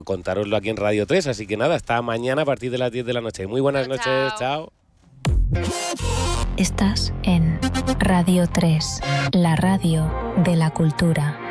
contároslo aquí en Radio 3, así que nada, hasta mañana a partir de las 10 de la noche. Muy buenas noches, chao. Estás en Radio 3, la radio de la cultura.